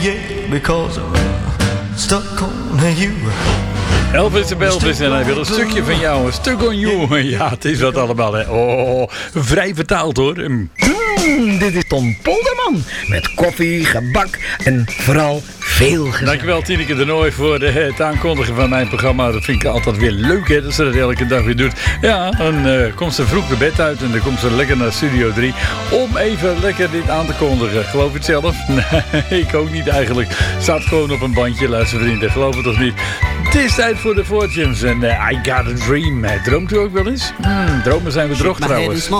yeah, because I'm stuck on you. Elvis de Belvis en hij wil een stukje van jou, een stuk on you. Ja, het is wat allemaal, hè. Oh, vrij vertaald, hoor. Dit is Tom Polderman met koffie, gebak en vooral veel gezellig. Dankjewel Tineke de Nooy voor het aankondigen van mijn programma. Dat vind ik altijd weer leuk, hè, dat ze dat elke dag weer doet. Ja, dan komt ze vroeg de bed uit en dan komt ze lekker naar Studio 3 om even lekker dit aan te kondigen. Geloof je het zelf? Nee, ik ook niet eigenlijk. Staat gewoon op een bandje, luister vrienden, geloof het toch niet. Het is tijd voor de Fortunes en I Got a Dream. Droomt u ook wel eens? Dromen zijn we droog trouwens.